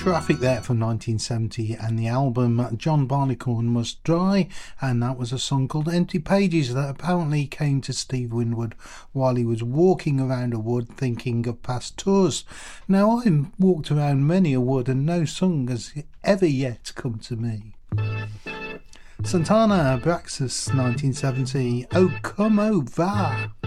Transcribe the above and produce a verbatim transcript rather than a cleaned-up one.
Traffic there from nineteen seventy, and the album John Barleycorn Must Die, and that was a song called Empty Pages that apparently came to Steve Winwood while he was walking around a wood thinking of past tours. Now, I've walked around many a wood and no song has ever yet come to me. Santana, Abraxas, nineteen seventy, Oh Come Over.